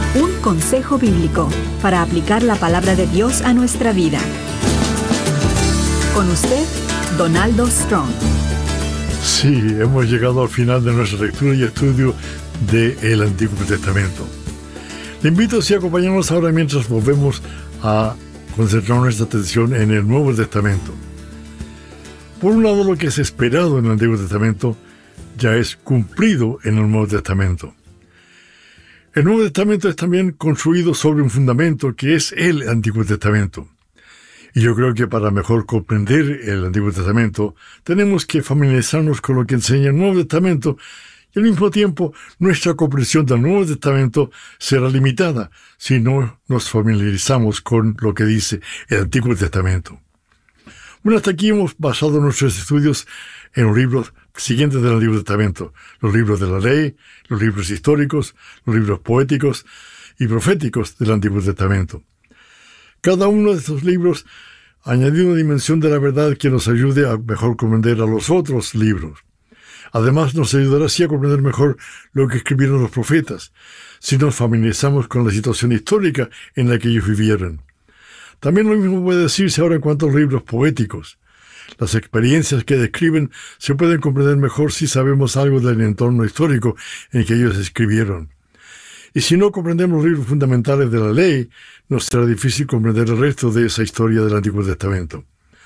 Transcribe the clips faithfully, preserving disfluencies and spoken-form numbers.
Un consejo bíblico para aplicar la palabra de Dios a nuestra vida. Con usted, Donaldo Strong. Sí, hemos llegado al final de nuestra lectura y estudio del Antiguo Testamento. Le invito a acompañarnos ahora mientras volvemos a concentrar nuestra atención en el Nuevo Testamento. Por un lado, lo que es esperado en el Antiguo Testamento ya es cumplido en el Nuevo Testamento. El Nuevo Testamento es también construido sobre un fundamento que es el Antiguo Testamento. Y yo creo que para mejor comprender el Antiguo Testamento, tenemos que familiarizarnos con lo que enseña el Nuevo Testamento, y al mismo tiempo nuestra comprensión del Nuevo Testamento será limitada si no nos familiarizamos con lo que dice el Antiguo Testamento. Bueno, hasta aquí hemos basado nuestros estudios en los libros siguientes del Antiguo Testamento: los libros de la ley, los libros históricos, los libros poéticos y proféticos del Antiguo Testamento. Cada uno de estos libros ha añadido una dimensión de la verdad que nos ayude a mejor comprender a los otros libros. Además, nos ayudará así a comprender mejor lo que escribieron los profetas, si nos familiarizamos con la situación histórica en la que ellos vivieron. También lo mismo puede decirse ahora en cuanto a los libros poéticos. Las experiencias que describen se pueden comprender mejor si sabemos algo del entorno histórico en que ellos escribieron. Y si no comprendemos los libros fundamentales de la ley, nos será difícil comprender el resto de esa historia del Antiguo Testamento.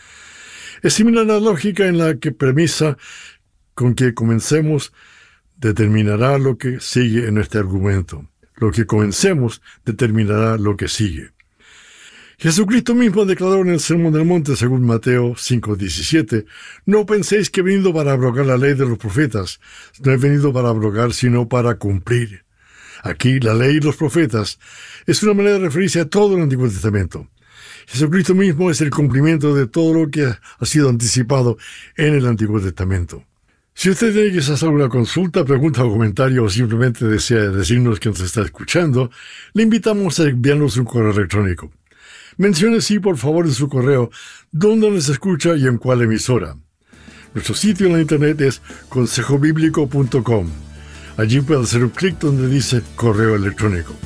Es similar a la lógica en la que premisa con que comencemos determinará lo que sigue en este argumento. Lo que comencemos determinará lo que sigue. Jesucristo mismo declaró en el Sermón del Monte, según Mateo cinco diecisiete, «No penséis que he venido para abrogar la ley de los profetas. No he venido para abrogar, sino para cumplir». Aquí, la ley y los profetas es una manera de referirse a todo el Antiguo Testamento. Jesucristo mismo es el cumplimiento de todo lo que ha sido anticipado en el Antiguo Testamento. Si usted tiene quizás alguna consulta, pregunta o comentario, o simplemente desea decirnos que nos está escuchando, le invitamos a enviarnos un correo electrónico. Mencione sí, por favor, en su correo dónde nos escucha y en cuál emisora. Nuestro sitio en la internet es consejo bíblico punto com. Allí puede hacer un clic donde dice correo electrónico.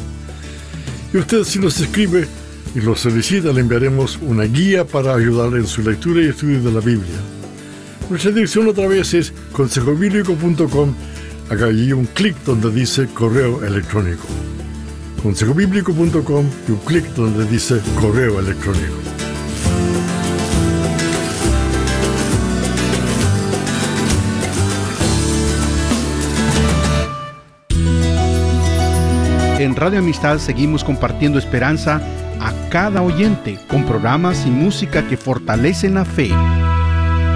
Y usted, si nos escribe y lo solicita, le enviaremos una guía para ayudarle en su lectura y estudio de la Biblia. Nuestra dirección otra vez es consejo bíblico punto com. Haga allí un clic donde dice correo electrónico. consejo bíblico punto com y un clic donde dice correo electrónico. En Radio Amistad seguimos compartiendo esperanza a cada oyente con programas y música que fortalecen la fe.